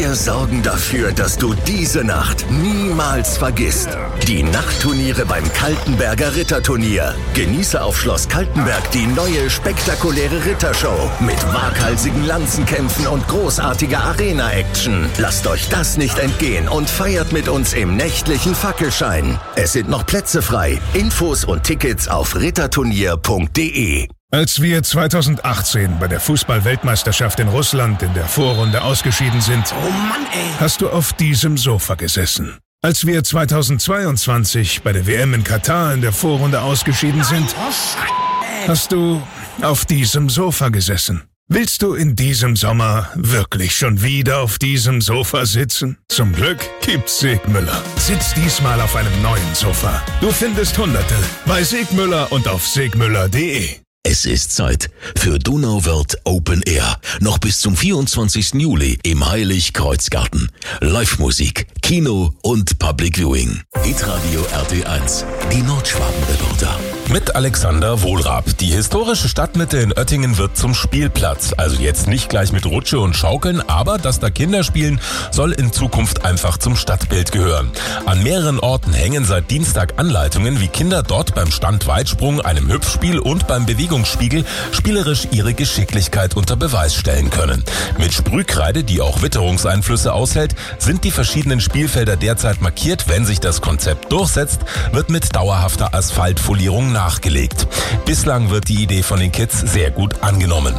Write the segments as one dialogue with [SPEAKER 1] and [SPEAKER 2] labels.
[SPEAKER 1] Wir sorgen dafür, dass du diese Nacht niemals vergisst. Die Nachtturniere beim Kaltenberger Ritterturnier. Genieße auf Schloss Kaltenberg die neue spektakuläre Rittershow mit waghalsigen Lanzenkämpfen und großartiger Arena-Action. Lasst euch das nicht entgehen und feiert mit uns im nächtlichen Fackelschein. Es sind noch Plätze frei. Infos und Tickets auf ritterturnier.de.
[SPEAKER 2] Als wir 2018 bei der Fußball-Weltmeisterschaft in Russland in der Vorrunde ausgeschieden sind, hast du auf diesem Sofa gesessen. Als wir 2022 bei der WM in Katar in der Vorrunde ausgeschieden sind, hast du auf diesem Sofa gesessen. Willst du in diesem Sommer wirklich schon wieder auf diesem Sofa sitzen? Zum Glück gibt's Segmüller. Sitz diesmal auf einem neuen Sofa. Du findest Hunderte bei Segmüller und auf segmüller.de.
[SPEAKER 3] Es ist Zeit für Donauwörth Open Air. Noch bis zum 24. Juli im Heilig-Kreuz-Garten. Live-Musik, Kino und Public Viewing. Hitradio RT1, die Nordschwaben-Reporter.
[SPEAKER 4] Mit Alexander Wohlrab. Die historische Stadtmitte in Oettingen wird zum Spielplatz. Also jetzt nicht gleich mit Rutsche und Schaukeln, aber dass da Kinder spielen, soll in Zukunft einfach zum Stadtbild gehören. An mehreren Orten hängen seit Dienstag Anleitungen, wie Kinder dort beim Standweitsprung, einem Hüpfspiel und beim Bewegungsspiegel spielerisch ihre Geschicklichkeit unter Beweis stellen können. Mit Sprühkreide, die auch Witterungseinflüsse aushält, sind die verschiedenen Spielfelder derzeit markiert. Wenn sich das Konzept durchsetzt, wird mit dauerhafter Asphaltfolierung nachgelegt. Bislang wird die Idee von den Kids sehr gut angenommen.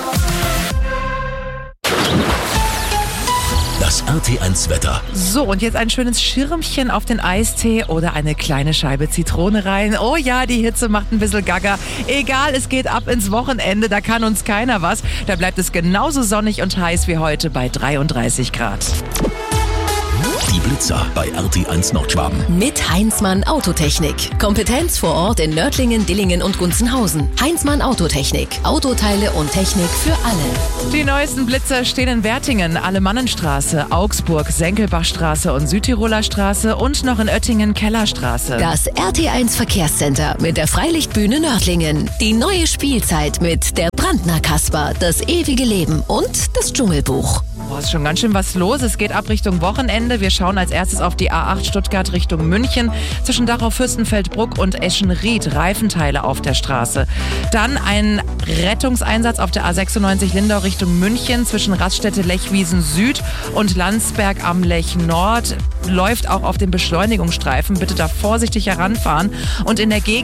[SPEAKER 3] Das RT1-Wetter.
[SPEAKER 5] So, und jetzt ein schönes Schirmchen auf den Eistee oder eine kleine Scheibe Zitrone rein. Oh ja, die Hitze macht ein bisschen gaga. Egal, es geht ab ins Wochenende, da kann uns keiner was. Da bleibt es genauso sonnig und heiß wie heute bei 33 Grad.
[SPEAKER 3] Die Blitzer bei RT1 Nordschwaben.
[SPEAKER 6] Mit Heinzmann Autotechnik. Kompetenz vor Ort in Nördlingen, Dillingen und Gunzenhausen. Heinzmann Autotechnik. Autoteile und Technik für alle.
[SPEAKER 5] Die neuesten Blitzer stehen in Wertingen, Alemannenstraße, Augsburg, Senkelbachstraße und Südtiroler Straße und noch in Oettingen Kellerstraße.
[SPEAKER 6] Das RT1 Verkehrscenter mit der Freilichtbühne Nördlingen. Die neue Spielzeit mit der Brandner Kasper, das ewige Leben und das Dschungelbuch.
[SPEAKER 5] Boah, ist schon ganz schön was los. Es geht ab Richtung Wochenende. Wir schauen als erstes auf die A8 Stuttgart Richtung München. Zwischen Dachau, Fürstenfeldbruck und Eschenried Reifenteile auf der Straße. Dann ein Rettungseinsatz auf der A96 Lindau Richtung München. Zwischen Raststätte Lechwiesen Süd und Landsberg am Lech Nord. Läuft auch auf dem Beschleunigungsstreifen. Bitte da vorsichtig heranfahren. Und in der Gegend